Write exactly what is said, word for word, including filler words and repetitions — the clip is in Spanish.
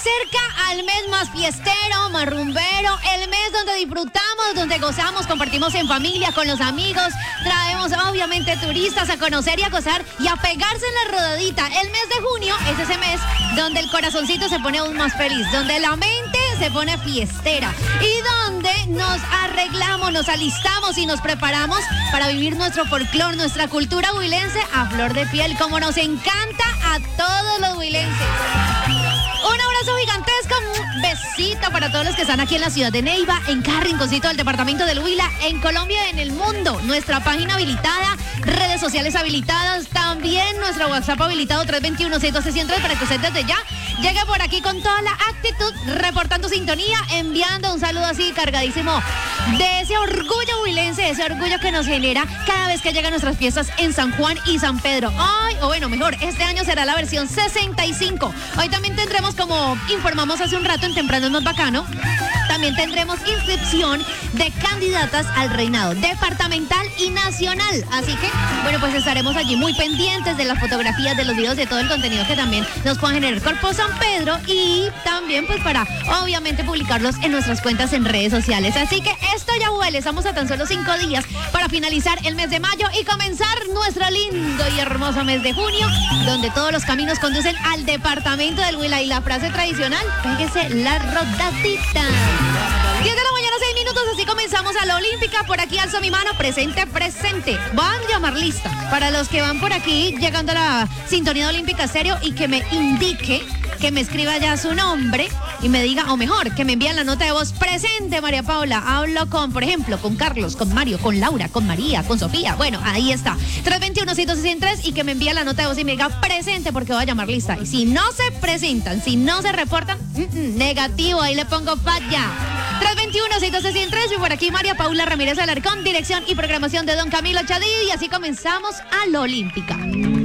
acerca al mes más fiestero, más rumbero, el mes donde disfrutamos, donde gozamos, compartimos en familia, con los amigos, traemos obviamente turistas a conocer y a gozar y a pegarse en la rodadita. El mes de junio es ese mes donde el corazoncito se pone aún más feliz, donde la mente se pone fiestera y donde nos arreglamos, nos alistamos y nos preparamos para vivir nuestro folclor, nuestra cultura huilense a flor de piel, como nos encanta a todos los huilenses. Un abrazo gigantesco, un besito para todos los que están aquí en la ciudad de Neiva, en cada rinconcito del departamento del Huila, en Colombia y en el mundo. Nuestra página habilitada, redes sociales habilitadas, también nuestro WhatsApp habilitado tres dos uno, seis uno dos, uno cero tres para que usted desde ya llegue por aquí con toda la actitud, reportando sintonía, enviando un saludo así cargadísimo de ese orgullo huilense, ese orgullo que nos genera cada vez que llegan nuestras fiestas en San Juan y San Pedro. Ay, o bueno, mejor, este año será la versión sesenta y cinco. Hoy también tendremos, como informamos hace un rato en Temprano es Más Bacano, también tendremos inscripción de candidatas al reinado departamental y nacional. Así que, bueno, pues estaremos allí muy pendientes de las fotografías, de los videos, de todo el contenido que también nos puedan generar Corpo San Pedro y también pues para, obviamente, publicarlos en nuestras cuentas en redes sociales. Así que esto ya huele, estamos a tan solo cinco días para finalizar el mes de mayo y comenzar nuestro lindo y hermoso mes de junio, donde todos los caminos conducen al departamento del Huila y la frase tradicional, péguese la rodadita. diez de la mañana, seis minutos, así comenzamos a la Olímpica. Por aquí alzo mi mano, presente, presente. Van a llamar lista para los que van por aquí llegando a la sintonía de Olímpica Stereo y que me indique, que me escriba ya su nombre y me diga, o mejor, que me envíen la nota de voz presente, María Paula. Hablo con, por ejemplo, con Carlos, con Mario, con Laura, con María, con Sofía. Bueno, ahí está. tres dos uno, seis dos seis tres y que me envíe la nota de voz y me diga presente porque voy a llamar lista. Y si no se presentan, si no se reportan, mm, mm, negativo, ahí le pongo falla. tres dos uno, seis dos seis tres y por aquí María Paula Ramírez Alarcón, dirección y programación de don Camilo Chadid y así comenzamos a la Olímpica.